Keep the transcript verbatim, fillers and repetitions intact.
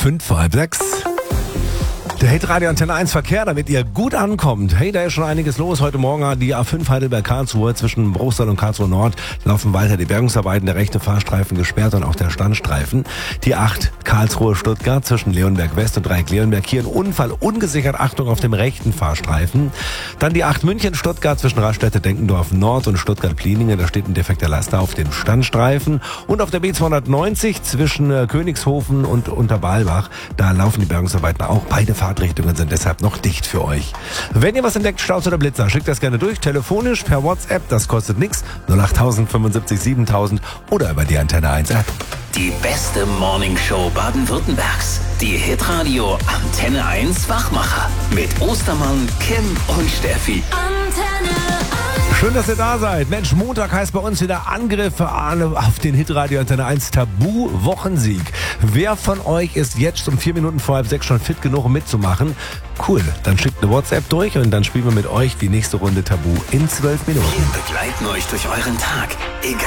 Fünf vor halb sechs. Der Hitradio Antenne eins Verkehr, damit ihr gut ankommt. Hey, da ist schon einiges los. Heute Morgen hat die A fünf Heidelberg-Karlsruhe zwischen Bruchsal und Karlsruhe Nord laufen weiter die Bergungsarbeiten, der rechte Fahrstreifen gesperrt und auch der Standstreifen. Die acht Karlsruhe-Stuttgart zwischen Leonberg West und Dreieck Leonberg. Hier ein Unfall, ungesichert, Achtung auf dem rechten Fahrstreifen. Dann die acht München-Stuttgart zwischen Raststätte-Denkendorf Nord und Stuttgart-Pliningen. Da steht ein defekter Laster auf dem Standstreifen. Und auf der B zweihundertneunzig zwischen äh, Königshofen und Unterbalbach. Da laufen die Bergungsarbeiten auch. Beide Fahrtrichtungen sind deshalb noch dicht für euch. Wenn ihr was entdeckt, Staus oder Blitzer, schickt das gerne durch. Telefonisch, per WhatsApp, das kostet nichts. null acht fünfundsiebzig siebentausend oder über die Antenne eins App. Die beste Morningshow Baden-Württembergs. Die Hitradio Antenne eins Wachmacher. Mit Ostermann, Kim und Steffi. Antenne eins. Schön, dass ihr da seid. Mensch, Montag heißt bei uns wieder Angriff auf den Hitradio Antenne eins Tabu-Wochensieg. Wer von euch ist jetzt um vier Minuten vor halb sechs schon fit genug, um mitzumachen? Cool, dann schickt eine WhatsApp durch und dann spielen wir mit euch die nächste Runde Tabu in zwölf Minuten. Wir begleiten euch durch euren Tag. Egal